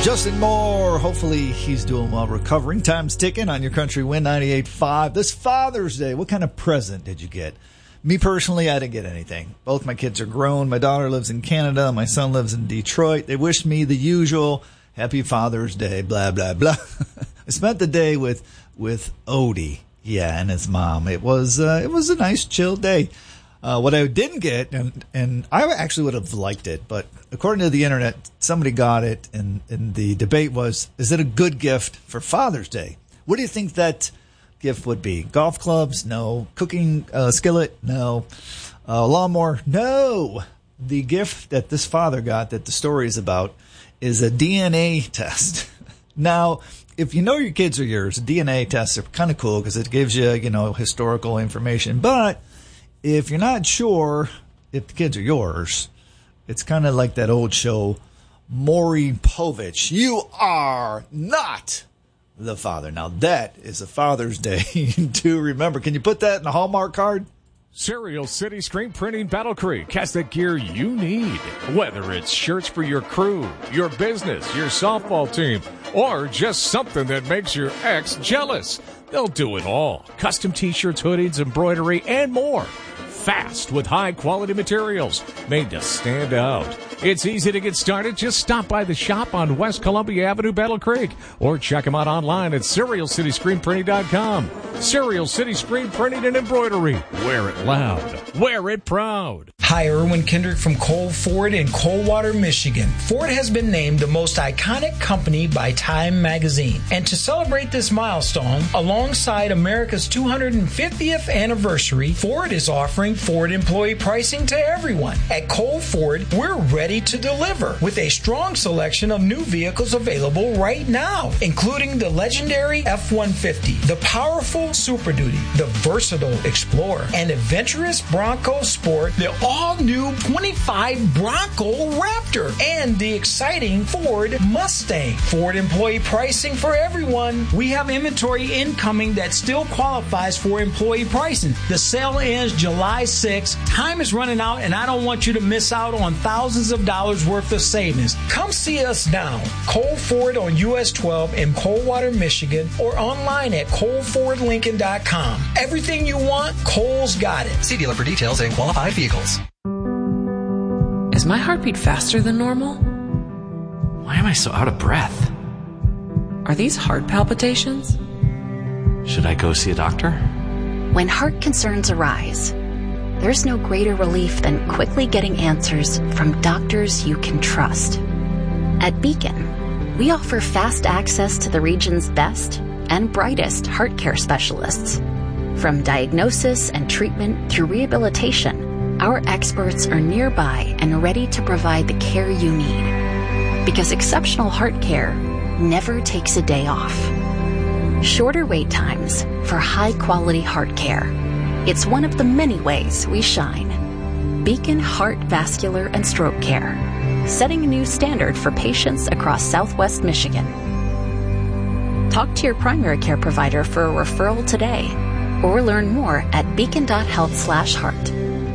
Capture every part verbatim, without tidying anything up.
Justin Moore, hopefully he's doing well, recovering. Time's ticking on your Country Wind ninety-eight point five. This Father's Day, what kind of present did you get? Me personally, I didn't get anything. Both my kids are grown. My daughter lives in Canada. My son lives in Detroit. They wished me the usual Happy Father's Day, blah, blah, blah. I spent the day with with Odie, yeah, and his mom. It was uh, it was a nice, chill day. Uh, what I didn't get, and, and I actually would have liked it, but according to the internet, somebody got it, and, and the debate was, is it a good gift for Father's Day? What do you think that gift would be? Golf clubs? No. Cooking uh, skillet? No. Uh, lawnmower? No. The gift that this father got, that the story is about, is a D N A test. Now, if you know your kids are yours, D N A tests are kind of cool because it gives you, you know, historical information, but if you're not sure if the kids are yours, it's kind of like that old show, Maury Povich. You are not the father. Now, that is a Father's Day to remember. Can you put that in a Hallmark card? Cereal City Screen Printing Battle Creek has the gear you need. Whether it's shirts for your crew, your business, your softball team, or just something that makes your ex jealous, they'll do it all. Custom t-shirts, hoodies, embroidery, and more. Fast with high-quality materials made to stand out. It's easy to get started. Just stop by the shop on West Columbia Avenue, Battle Creek, or check them out online at Cereal City Screen Printing dot com. Cereal City Screen Printing and Embroidery. Wear it loud. Wear it proud. Hi, Erwin Kendrick from Cole Ford in Coldwater, Michigan. Ford has been named the most iconic company by Time magazine. And to celebrate this milestone, alongside America's two hundred fiftieth anniversary, Ford is offering Ford employee pricing to everyone. At Cole Ford, we're ready to deliver with a strong selection of new vehicles available right now, including the legendary F one fifty, the powerful Super Duty, the versatile Explorer, and adventurous Bronco Sport, the all-new twenty-five Bronco Raptor, and the exciting Ford Mustang. Ford employee pricing for everyone. We have inventory incoming that still qualifies for employee pricing. The sale ends July sixth. Time is running out, and I don't want you to miss out on thousands of dollars worth of savings. Come see us now. Cole Ford on U S twelve in Coldwater, Michigan, or online at Cole Ford Lincoln dot com. Everything you want, Cole's got it. See dealer for details and qualified vehicles. Is my heartbeat faster than normal? Why am I so out of breath? Are these heart palpitations? Should I go see a doctor? When heart concerns arise, there's no greater relief than quickly getting answers from doctors you can trust. At Beacon, we offer fast access to the region's best and brightest heart care specialists. From diagnosis and treatment through rehabilitation, our experts are nearby and ready to provide the care you need. Because exceptional heart care never takes a day off. Shorter wait times for high-quality heart care. It's one of the many ways we shine. Beacon Heart, Vascular, and Stroke Care, setting a new standard for patients across Southwest Michigan. Talk to your primary care provider for a referral today, or learn more at beacon dot health slash heart.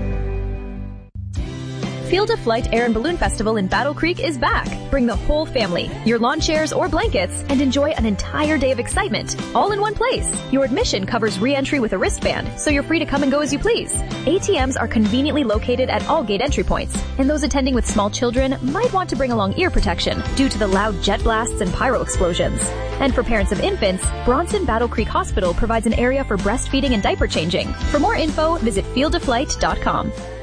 Field of Flight Air and Balloon Festival in Battle Creek is back. Bring the whole family, your lawn chairs or blankets, and enjoy an entire day of excitement, all in one place. Your admission covers re-entry with a wristband, so you're free to come and go as you please. A T Ms are conveniently located at all gate entry points, and those attending with small children might want to bring along ear protection due to the loud jet blasts and pyro explosions. And for parents of infants, Bronson Battle Creek Hospital provides an area for breastfeeding and diaper changing. For more info, visit field of flight dot com.